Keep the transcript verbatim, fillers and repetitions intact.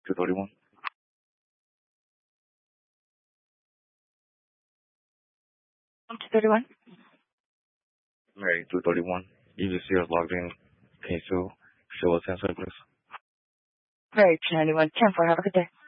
two thirty-one. two thirty-one. Mary, two thirty-one. You just see us logged in. Can you still show us answer, please? Mary, two ninety-one. ten four. Have a good day.